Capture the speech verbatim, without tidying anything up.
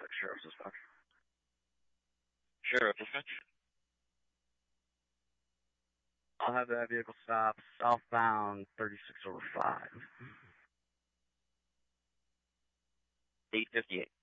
Middlesex Sheriff's Dispatch. Sheriff Dispatch. I'll have that vehicle stop southbound thirty-six over five. eight fifty-eight.